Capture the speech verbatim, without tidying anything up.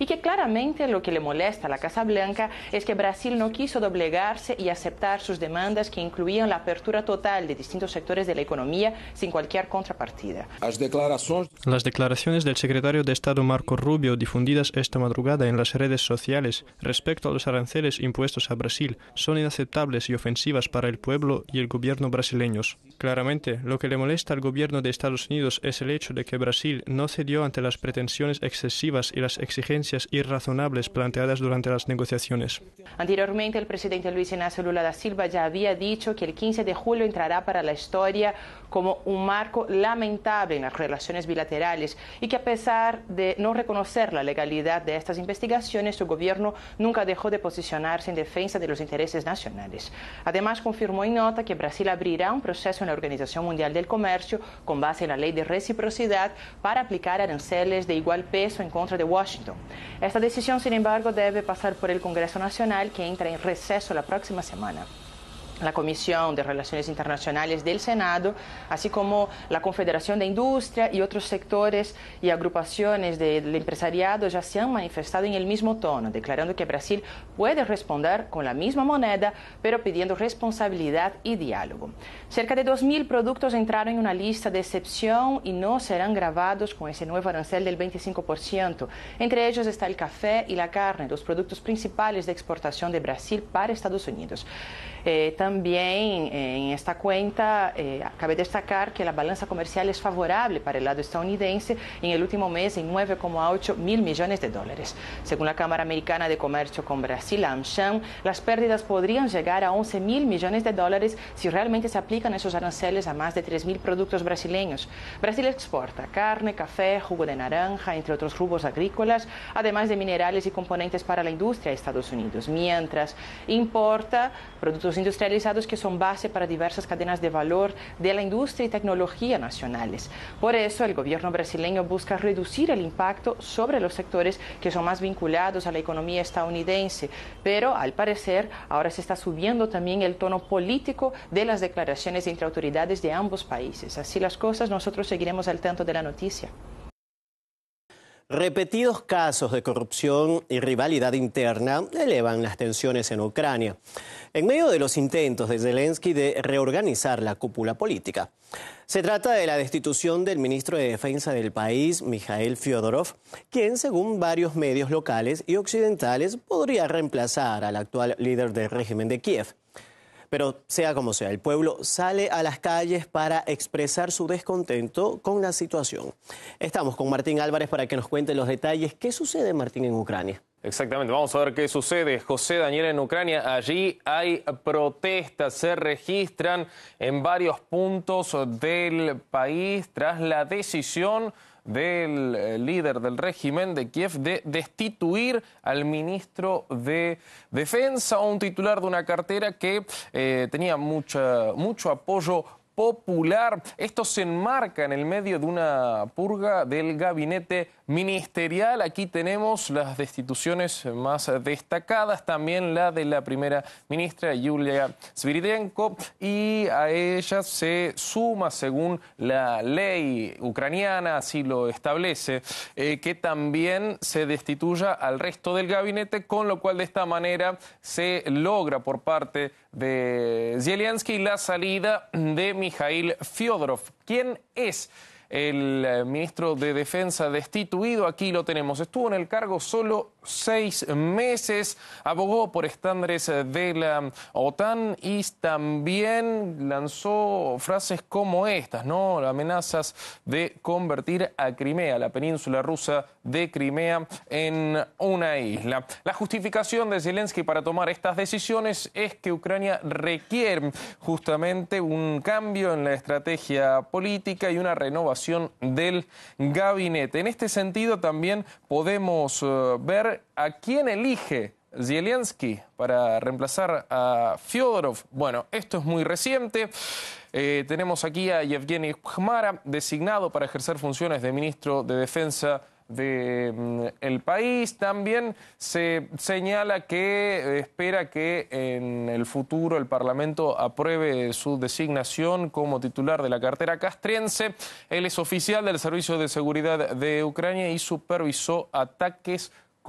y que claramente lo que le molesta a la Casa Blanca es que Brasil no quiso doblegarse y aceptar sus demandas que incluían la apertura total de distintos sectores de la economía sin cualquier contrapartida. Las declaraciones... Las declaraciones del secretario de Estado Marco Rubio, difundidas esta madrugada en las redes sociales respecto a los aranceles impuestos a Brasil, son inaceptables y ofensivas para el pueblo y el gobierno brasileños. Claramente, lo que le molesta al gobierno de Estados Unidos es el hecho de que Brasil no cedió ante las pretensiones excesivas y las exigencias irrazonables planteadas durante las negociaciones. Anteriormente, el presidente Luis Inácio Lula da Silva ya había dicho que el quince de julio entrará para la historia como un marco lamentable en las relaciones bilaterales y que a pesar de no reconocer la legalidad de estas investigaciones, su gobierno nunca dejó de posicionarse en defensa de los intereses nacionales. Además, confirmó en nota que Brasil abrirá un proceso en la Organización Mundial del Comercio con base en la ley de reciprocidad para aplicar aranceles de igual peso en contra de Washington. Esta decisión, sin embargo, debe pasar por el Congreso Nacional, que entra en receso la próxima semana. La Comisión de Relaciones Internacionales del Senado, así como la Confederación de Industria y otros sectores y agrupaciones del empresariado ya se han manifestado en el mismo tono, declarando que Brasil puede responder con la misma moneda, pero pidiendo responsabilidad y diálogo. Cerca de dos mil productos entraron en una lista de excepción y no serán gravados con ese nuevo arancel del veinticinco por ciento. Entre ellos está el café y la carne, los productos principales de exportación de Brasil para Estados Unidos. Eh, también eh, en esta cuenta eh, cabe destacar que la balanza comercial es favorable para el lado estadounidense en el último mes en nueve coma ocho mil millones de dólares. Según la Cámara Americana de Comercio con Brasil, la AmCham, las pérdidas podrían llegar a once mil millones de dólares si realmente se aplican esos aranceles a más de tres mil productos brasileños. Brasil exporta carne, café, jugo de naranja, entre otros rubros agrícolas, además de minerales y componentes para la industria de Estados Unidos, mientras importa productos industrializados que son base para diversas cadenas de valor de la industria y tecnología nacionales. Por eso, el gobierno brasileño busca reducir el impacto sobre los sectores que son más vinculados a la economía estadounidense, pero al parecer ahora se está subiendo también el tono político de las declaraciones entre autoridades de ambos países. Así las cosas, nosotros seguiremos al tanto de la noticia. Repetidos casos de corrupción y rivalidad interna elevan las tensiones en Ucrania, en medio de los intentos de Zelensky de reorganizar la cúpula política. Se trata de la destitución del ministro de Defensa del país, Mikhail Fyodorov, quien, según varios medios locales y occidentales, podría reemplazar al actual líder del régimen de Kiev. Pero sea como sea, el pueblo sale a las calles para expresar su descontento con la situación. Estamos con Martín Álvarez para que nos cuente los detalles. ¿Qué sucede, Martín, en Ucrania? Exactamente, vamos a ver qué sucede. José Daniel, en Ucrania, allí hay protestas, se registran en varios puntos del país tras la decisión del líder del régimen de Kiev de destituir al ministro de Defensa, un titular de una cartera que eh, tenía mucha, mucho apoyo popular. Esto se enmarca en el medio de una purga del gabinete ministerial. Aquí tenemos las destituciones más destacadas, también la de la primera ministra Yulia Sviridenko, y a ella se suma, según la ley ucraniana, así lo establece, eh, que también se destituya al resto del gabinete, con lo cual de esta manera se logra por parte de Zelensky la salida de Mikhail Fyodorov. ¿Quién es el ministro de Defensa destituido? Aquí lo tenemos. Estuvo en el cargo solo seis meses, abogó por estándares de la OTAN y también lanzó frases como estas, ¿no? Amenazas de convertir a Crimea, la península rusa de Crimea, en una isla. La justificación de Zelensky para tomar estas decisiones es que Ucrania requiere justamente un cambio en la estrategia política y una renovación del gabinete. En este sentido también podemos uh, ver a quién elige Zelensky para reemplazar a Fyodorov. Bueno, esto es muy reciente. Eh, tenemos aquí a Yevgeny Khmara, designado para ejercer funciones de ministro de Defensa del mm, país. También se señala que eh, espera que en el futuro el Parlamento apruebe su designación como titular de la cartera castrense. Él es oficial del Servicio de Seguridad de Ucrania y supervisó ataques